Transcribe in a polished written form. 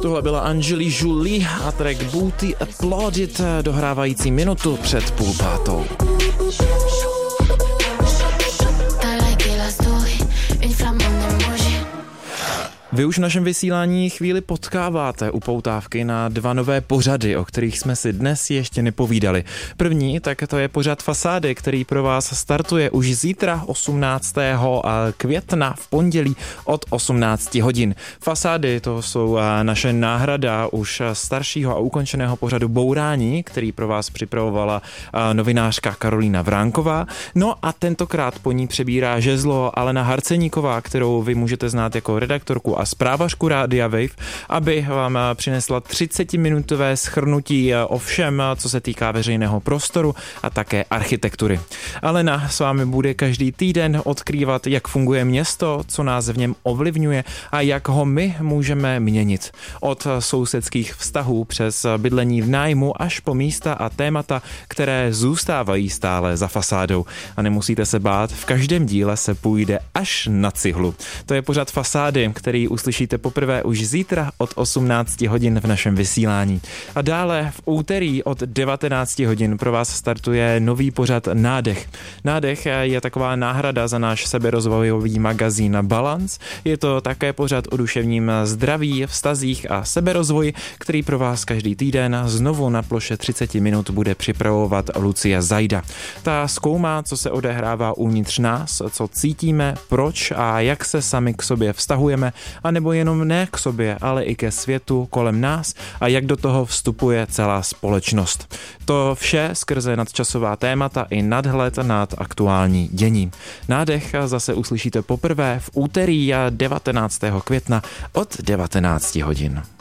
Tohle byla Angelina Jolie a track Booty Applauded, dohrávající minutu před 4:30. Vy už v našem vysílání chvíli potkáváte upoutávky na 2 nové pořady, o kterých jsme si dnes ještě nepovídali. První, tak to je pořad Fasády, který pro vás startuje už zítra 18. května v pondělí od 18 hodin. Fasády, to jsou naše náhrada už staršího a ukončeného pořadu Bourání, který pro vás připravovala novinářka Karolína Vránková. No a tentokrát po ní přebírá žezlo Alena Harceníková, kterou vy můžete znát jako redaktorku a zprávařku Rádia Wave, aby vám přinesla 30-minutové shrnutí o všem, co se týká veřejného prostoru a také architektury. Alena s vámi bude každý týden odkrývat, jak funguje město, co nás v něm ovlivňuje a jak ho my můžeme měnit. Od sousedských vztahů přes bydlení v nájmu až po místa a témata, které zůstávají stále za fasádou. A nemusíte se bát, v každém díle se půjde až na cihlu. To je pořad Fasády, který uslyšíte poprvé už zítra od 18 hodin v našem vysílání. A dále v úterý od 19 hodin pro vás startuje nový pořad Nádech. Nádech je taková náhrada za náš seberozvojový magazín Balance. Je to také pořad o duševním zdraví, vztazích a seberozvoji, který pro vás každý týden znovu na ploše 30 minut bude připravovat Lucia Zajda. Ta zkoumá, co se odehrává uvnitř nás, co cítíme, proč a jak se sami k sobě vztahujeme, a nebo jenom ne k sobě, ale i ke světu kolem nás a jak do toho vstupuje celá společnost. To vše skrze nadčasová témata i nadhled nad aktuální dění. Nádech zase uslyšíte poprvé v úterý 19. května od 19 hodin.